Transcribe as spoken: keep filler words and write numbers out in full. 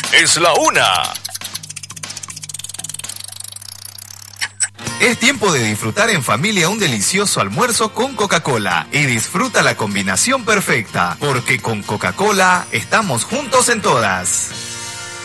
es la una. Es tiempo de disfrutar en familia un delicioso almuerzo con Coca-Cola y disfruta la combinación perfecta, porque con Coca-Cola estamos juntos en todas.